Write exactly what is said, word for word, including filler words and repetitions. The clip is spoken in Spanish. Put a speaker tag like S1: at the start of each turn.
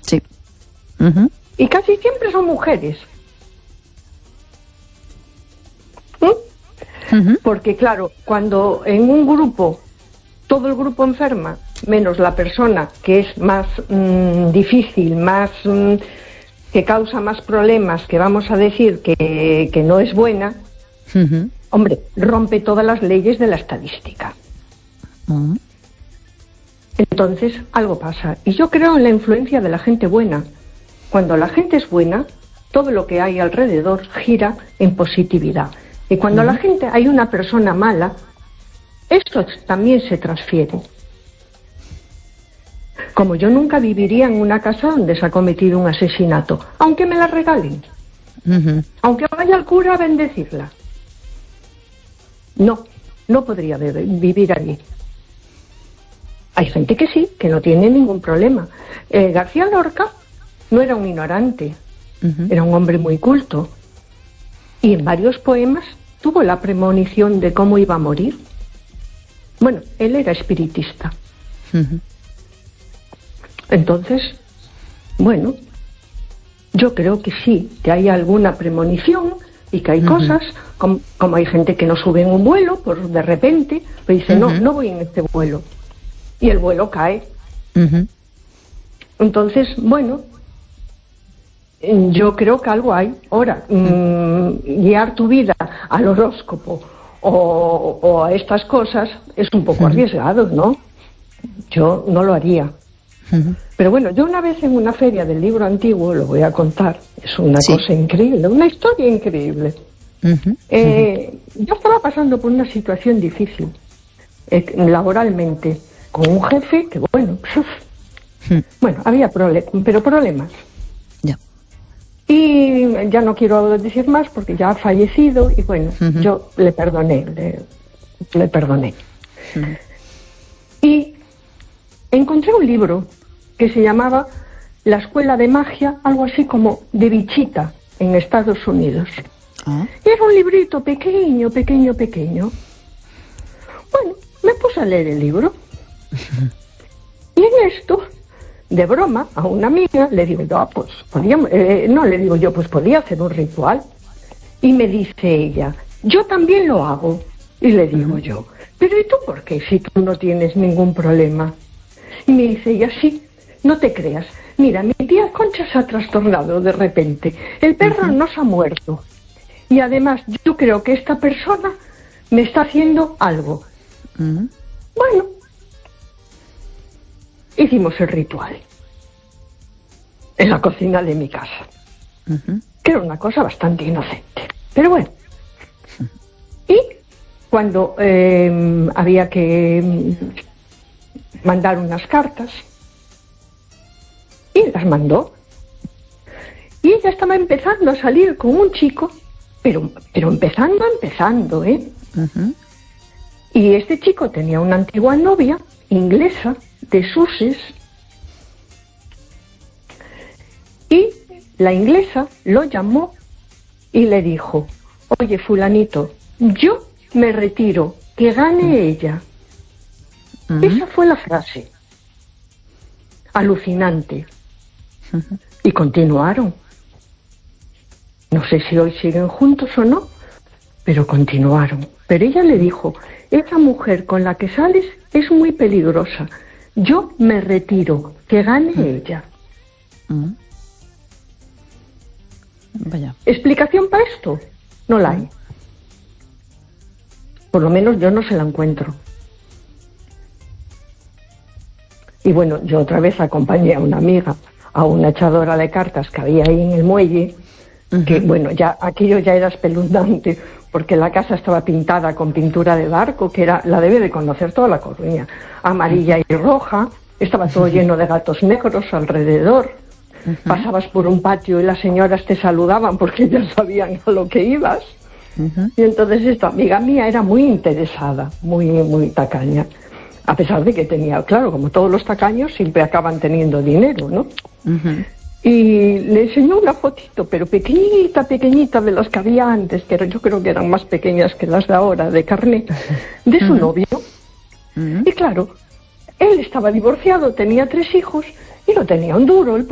S1: Sí. Uh-huh.
S2: Y casi siempre son mujeres. ¿Mm? Uh-huh. Porque claro, cuando en un grupo, todo el grupo enferma, menos la persona que es más mmm, difícil, más mmm, que causa más problemas, que vamos a decir que, que no es buena, uh-huh. hombre, rompe todas las leyes de la estadística. Uh-huh. Entonces, algo pasa. Y yo creo en la influencia de la gente buena. Cuando la gente es buena, todo lo que hay alrededor gira en positividad. Y cuando uh-huh. la gente, hay una persona mala, esto también se transfiere. Como yo nunca viviría en una casa donde se ha cometido un asesinato, aunque me la regalen, uh-huh. aunque vaya el cura a bendecirla. No, no podría vivir allí. Hay gente que sí, que no tiene ningún problema. Eh, García Lorca no era un ignorante, uh-huh. era un hombre muy culto. Y en varios poemas tuvo la premonición de cómo iba a morir. Bueno, él era espiritista. Uh-huh. Entonces, bueno, yo creo que sí, que hay alguna premonición y que hay uh-huh. cosas, como, como hay gente que no sube en un vuelo, por de repente, pues dice, uh-huh. no, no voy en este vuelo. Y el vuelo cae. Uh-huh. Entonces, bueno, yo creo que algo hay. Ahora, uh-huh. mmm, guiar tu vida al horóscopo o, o a estas cosas es un poco uh-huh. arriesgado, ¿no? Yo no lo haría. Uh-huh. Pero bueno, yo una vez en una feria del libro antiguo, lo voy a contar, es una sí. cosa increíble, una historia increíble. Uh-huh. Eh, yo estaba pasando por una situación difícil, eh, laboralmente, con un jefe que, bueno, uf, uh-huh. bueno, había problemas, pero problemas.
S1: Yeah.
S2: Y ya no quiero decir más porque ya ha fallecido y bueno, uh-huh. yo le perdoné, le, le perdoné. Uh-huh. Y encontré un libro que se llamaba La Escuela de Magia, algo así como de Bichita, en Estados Unidos. ¿Ah? Y era un librito pequeño, pequeño, pequeño. Bueno, me puse a leer el libro. Y en esto, de broma, a una amiga le digo, yo, pues, podíamos, eh, no, le digo yo, pues podía hacer un ritual. Y me dice ella, yo también lo hago. Y le digo yo, pero ¿y tú por qué si tú no tienes ningún problema? Y me dice ella, sí, no te creas. Mira, mi tía Concha se ha trastornado de repente. El perro uh-huh. no se ha muerto. Y además, yo creo que esta persona me está haciendo algo. Uh-huh. Bueno, hicimos el ritual. En la cocina de mi casa. Uh-huh. Que era una cosa bastante inocente. Pero bueno. Uh-huh. Y cuando eh, había que mandar unas cartas, y las mandó. Y ella estaba empezando a salir con un chico, pero, pero empezando, empezando, ¿eh? Uh-huh. Y este chico tenía una antigua novia, inglesa, de Sussex, y la inglesa lo llamó y le dijo, oye, fulanito, yo me retiro, que gane ella. Uh-huh. Esa fue la frase. Alucinante. Uh-huh. Y continuaron. No sé si hoy siguen juntos o no, pero continuaron. Pero ella le dijo, esa mujer con la que sales es muy peligrosa. Yo me retiro, que gane uh-huh. ella. Uh-huh. Vaya. ¿Explicación para esto? No la hay. Por lo menos yo no se la encuentro. Y bueno, yo otra vez acompañé a una amiga, a una echadora de cartas que había ahí en el muelle, uh-huh. que bueno, ya aquello ya era espeluznante, porque la casa estaba pintada con pintura de barco, que era, la debe de conocer toda La Coruña, amarilla y roja, estaba todo uh-huh. lleno de gatos negros alrededor, uh-huh. pasabas por un patio y las señoras te saludaban porque ya sabían a lo que ibas, uh-huh. y entonces esta amiga mía era muy interesada, muy, muy tacaña. A pesar de que tenía, claro, como todos los tacaños, siempre acaban teniendo dinero, ¿no? Uh-huh. Y le enseñó una fotito, pero pequeñita, pequeñita, de las que había antes, que yo creo que eran más pequeñas que las de ahora, de carnet, de su uh-huh. novio. Uh-huh. Y claro, él estaba divorciado, tenía tres hijos, y no tenía un duro, el